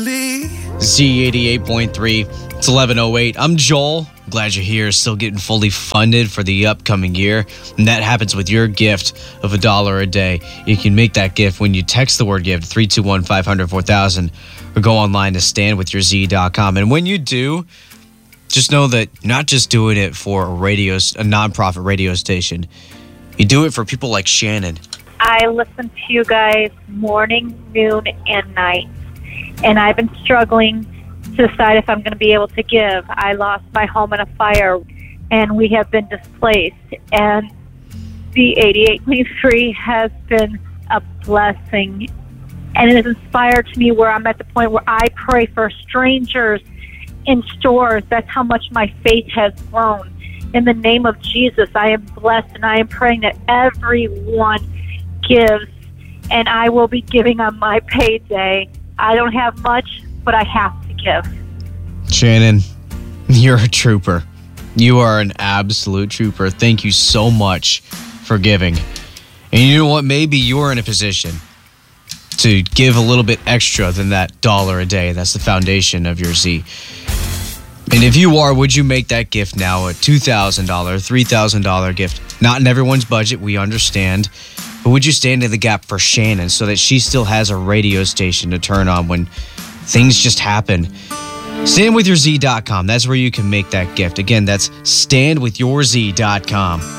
Z88.3. It's 11:08. I'm Joel. Glad you're here, still getting fully funded for the upcoming year. And that happens with your gift of $1 a day. You can make that gift when you text the word gift 321-500-4000 or go online to standwithyourz.com. And when you do, just know that you're not just doing it for a nonprofit radio station. You do it for people like Shannon. I listen to you guys morning, noon, and night. And I've been struggling to decide if I'm going to be able to give. I lost my home in a fire, and we have been displaced. And the 88.3 has been a blessing. And it has inspired to me where I'm at the point where I pray for strangers in stores. That's how much my faith has grown. In the name of Jesus, I am blessed, and I am praying that everyone gives, and I will be giving on my payday. I don't have much, but I have to give. Shannon, you're a trooper. You are an absolute trooper. Thank you so much for giving. And you know what? Maybe you're in a position to give a little bit extra than that $1 a day. That's the foundation of your Z. And if you are, would you make that gift now? A $2,000, $3,000 gift. Not in everyone's budget, we understand. But would you stand in the gap for Shannon so that she still has a radio station to turn on when things just happen? Standwithyourz.com. That's where you can make that gift. Again, that's standwithyourz.com.